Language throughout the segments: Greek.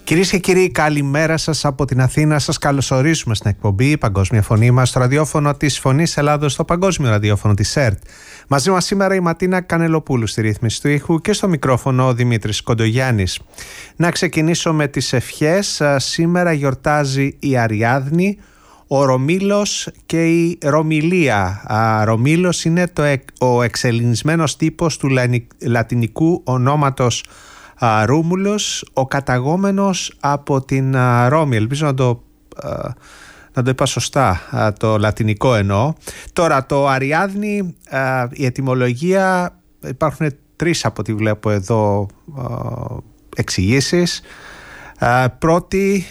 Κυρίες και κύριοι, καλημέρα σας από την Αθήνα. Σας καλωσορίζουμε στην εκπομπή Παγκόσμια Φωνή μας στο ραδιόφωνο της Φωνής Ελλάδος, στο παγκόσμιο ραδιόφωνο της ΕΡΤ. Μαζί μας σήμερα η Ματίνα Κανελοπούλου στη ρύθμιση του ήχου και στο μικρόφωνο ο Δημήτρης Κοντογιάννης. Να ξεκινήσω με τις ευχές. Σήμερα γιορτάζει η Αριάδνη, ο Ρωμήλος και η Ρωμιλία. Ρωμήλος είναι ο εξελληνισμένος τύπος του λατινικού ονόματος Ρούμουλος, ο καταγόμενος από την Ρώμη. Ελπίζω να το είπα σωστά, το λατινικό εννοώ. Τώρα το Αριάδνη, η ετυμολογία, υπάρχουν τρεις από ό,τι βλέπω εδώ εξηγήσεις. Πρώτη,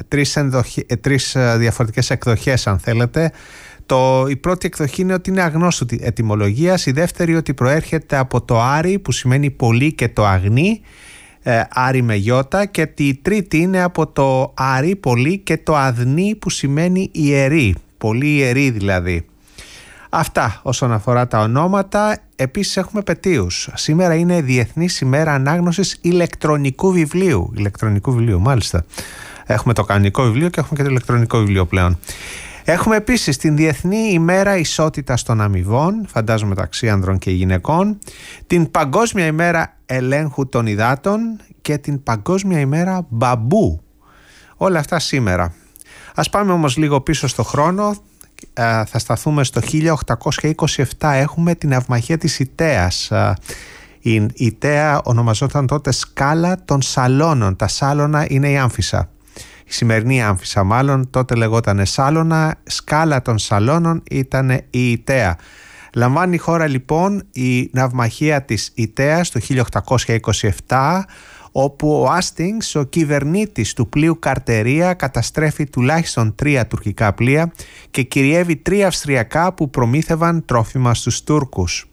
τρεις διαφορετικές εκδοχές αν θέλετε. Η πρώτη εκδοχή είναι ότι είναι αγνώστου ετυμολογίας. Η δεύτερη ότι προέρχεται από το άρι που σημαίνει πολύ και το αγνί, άρι με γιώτα, και η τρίτη είναι από το άρι πολύ και το αδνί που σημαίνει ιερή, πολύ ιερή δηλαδή. Αυτά όσον αφορά τα ονόματα. Επίσης έχουμε επετείους. Σήμερα είναι Διεθνής ημέρα ανάγνωσης ηλεκτρονικού βιβλίου. Ηλεκτρονικού βιβλίου, μάλιστα. Έχουμε το κανονικό βιβλίο και έχουμε και το ηλεκτρονικό βιβλίο πλέον. Έχουμε επίσης την Διεθνή ημέρα ισότητας των αμοιβών, φαντάζομαι μεταξύ ανδρών και γυναικών, την Παγκόσμια ημέρα ελέγχου των υδάτων και την Παγκόσμια ημέρα μπαμπού. Όλα αυτά σήμερα. Ας πάμε όμως λίγο πίσω στο χρόνο. Θα σταθούμε στο 1827. Έχουμε την ναυμαχία της Ιτέας. Η Ιτέα ονομαζόταν τότε Σκάλα των Σαλώνων. Τα Σάλωνα είναι η Άμφισσα. Η σημερινή Άμφισσα μάλλον, τότε λεγόταν Σάλωνα. Σκάλα των Σαλώνων ήταν η Ιτέα. Λαμβάνει η χώρα λοιπόν η ναυμαχία της Ιτέας το 1827, όπου ο Άστινγκς, ο κυβερνήτης του πλοίου Καρτερία, καταστρέφει τουλάχιστον 3 τουρκικά πλοία και κυριεύει 3 αυστριακά που προμήθευαν τρόφιμα στους Τούρκους.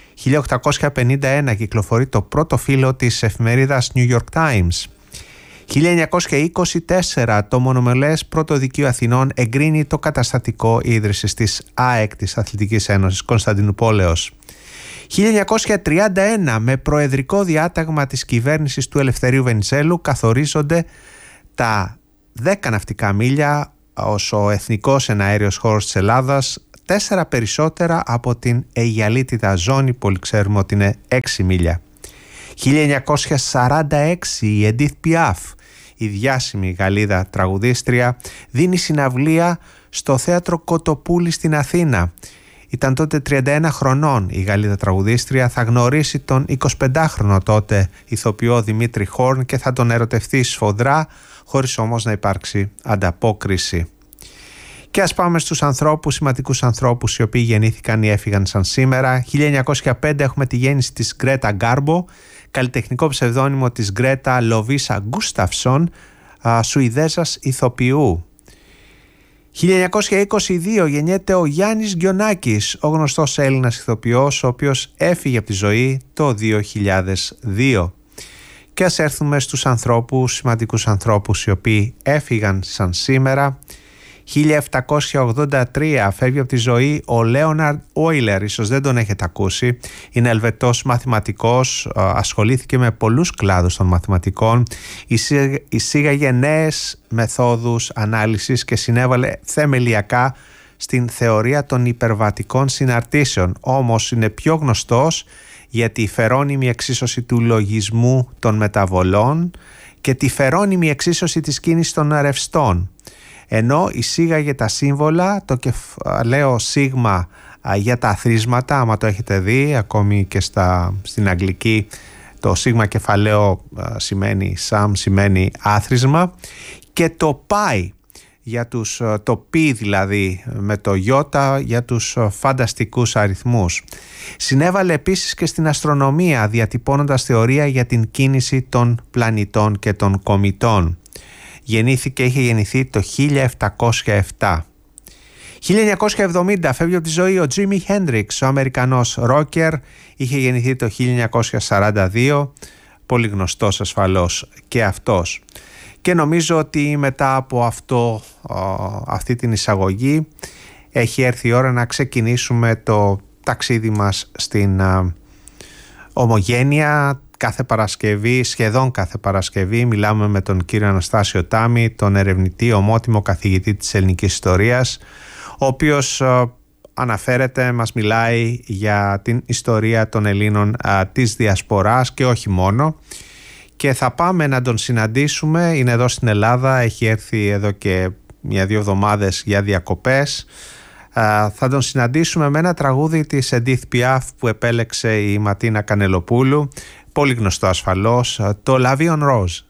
1851 κυκλοφορεί το πρώτο φύλλο της εφημερίδας New York Times. 1924 το μονομελές Πρωτοδικείο Αθηνών εγκρίνει το καταστατικό ίδρυσης της ΑΕΚ, της Αθλητικής Ένωσης Κωνσταντινουπόλεως. 1931 με προεδρικό διάταγμα της κυβέρνησης του Ελευθερίου Βενιζέλου καθορίζονται τα 10 ναυτικά μίλια ως ο εθνικός εναέριος χώρος της Ελλάδας, 4 περισσότερα από την Αιγιαλίτιδα ζώνη που όλοι ξέρουμε ότι είναι 6 μίλια. 1946 η Εντίθ Πιάφ, η διάσημη Γαλλίδα τραγουδίστρια, δίνει συναυλία στο θέατρο Κοτοπούλη στην Αθήνα. Ήταν τότε 31 χρονών η Γαλλίδα τραγουδίστρια, θα γνωρίσει τον 25χρονο τότε ηθοποιό Δημήτρη Χόρν και θα τον ερωτευτεί σφοδρά, χωρίς όμως να υπάρξει ανταπόκριση. Και ας πάμε στους ανθρώπους, σημαντικούς ανθρώπους οι οποίοι γεννήθηκαν ή έφυγαν σαν σήμερα. 1905 έχουμε τη γέννηση της Γκρέτα Γκάρμπο, καλλιτεχνικό ψευδόνυμο της Γκρέτα Λοβίσα Γκούσταυσον, Σουηδέζας ηθοποιού. 1922 γεννιέται ο Γιάννης Γκιονάκης, ο γνωστός Έλληνας ηθοποιός, ο οποίος έφυγε από τη ζωή το 2002. Και ας έρθουμε στους ανθρώπους, σημαντικούς ανθρώπους οι οποίοι έφυγαν σαν σήμερα. 1783 φεύγει από τη ζωή ο Λέοναρντ Όιλερ, ίσως δεν τον έχετε ακούσει. Είναι Ελβετός μαθηματικός, ασχολήθηκε με πολλούς κλάδους των μαθηματικών, εισήγαγε νέες μεθόδους ανάλυσης και συνέβαλε θεμελιακά στην θεωρία των υπερβατικών συναρτήσεων. Όμως είναι πιο γνωστός για τη φερώνυμη εξίσωση του λογισμού των μεταβολών και τη φερώνυμη εξίσωση της κίνησης των ρευστών. Ενώ εισήγαγε τα σύμβολα, το κεφαλαίο σίγμα για τα αθροίσματα, άμα το έχετε δει, ακόμη και στην αγγλική το σίγμα κεφαλαίο σημαίνει sum, σημαίνει άθροισμα, και το πι για το πι δηλαδή με το ιώτα για τους φανταστικούς αριθμούς. Συνέβαλε επίσης και στην αστρονομία, διατυπώνοντας θεωρία για την κίνηση των πλανητών και των κομητών. Είχε γεννηθεί το 1707. 1970 φεύγει από τη ζωή ο Τζίμι Χέντριξ, ο Αμερικανός ρόκερ. Είχε γεννηθεί το 1942, πολύ γνωστός ασφαλώς και αυτός. Και νομίζω ότι μετά από αυτή την εισαγωγή έχει έρθει η ώρα να ξεκινήσουμε το ταξίδι μας στην ομογένεια κάθε Παρασκευή, σχεδόν κάθε Παρασκευή, μιλάμε με τον κύριο Αναστάσιο Τάμι, τον ερευνητή, ομότιμο καθηγητή της ελληνικής ιστορίας, ο οποίος αναφέρεται, μας μιλάει για την ιστορία των Ελλήνων της Διασποράς και όχι μόνο. Και θα πάμε να τον συναντήσουμε, είναι εδώ στην Ελλάδα, έχει έρθει εδώ και 1-2 εβδομάδες για διακοπές. Θα τον συναντήσουμε με ένα τραγούδι της Edith Piaf που επέλεξε η Ματίνα Κανελοπούλου, πολύ γνωστό ασφαλώς, το La Vie en Rose.